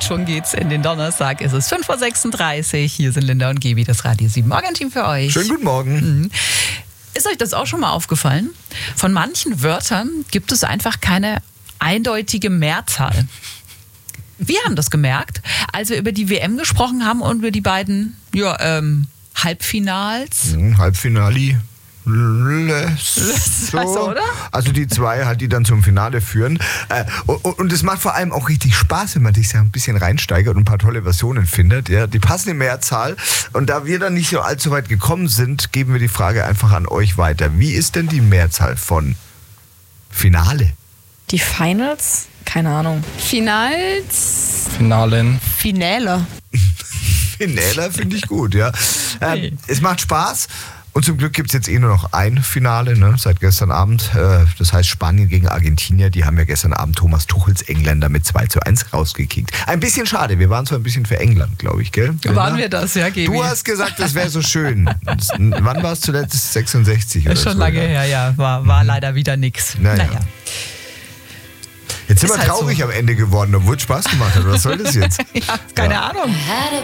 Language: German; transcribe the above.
Schon geht's in den Donnerstag. Es ist 5.36 Uhr. Hier sind Linda und Gaby, das Radio 7 Morgenteam für euch. Schönen guten Morgen. Ist euch das auch schon mal aufgefallen? Von manchen Wörtern gibt es einfach keine eindeutige Mehrzahl. Wir haben das gemerkt, als wir über die WM gesprochen haben und über die beiden Halbfinals. Halbfinali. So, oder? Also die zwei halt, die dann zum Finale führen. Und es macht vor allem auch richtig Spaß, wenn man sich da ein bisschen reinsteigert und ein paar tolle Versionen findet. Ja, die passende Mehrzahl. Und da wir dann nicht so allzu weit gekommen sind, geben wir die Frage einfach an euch weiter. Wie ist denn die Mehrzahl von Finale? Die Finals? Keine Ahnung. Finals. Finalen. Finale. Finale finde ich gut, ja. Es macht Spaß. Und zum Glück gibt es jetzt nur noch ein Finale, ne, seit gestern Abend. Das heißt Spanien gegen Argentinier. Die haben ja gestern Abend Thomas Tuchels Engländer mit 2:1 rausgekickt. Ein bisschen schade. Wir waren zwar ein bisschen für England, glaube ich, gell? Waren wir das, ja, Gaby? Du hast gesagt, das wäre so schön. Wann war es zuletzt? 66 oder Ist schon so, lange her, ja. War leider wieder nix. Naja. Jetzt sind Ist wir halt traurig so. am Ende geworden, obwohl es Spaß gemacht hat. Was soll das jetzt? Ja, keine Ahnung.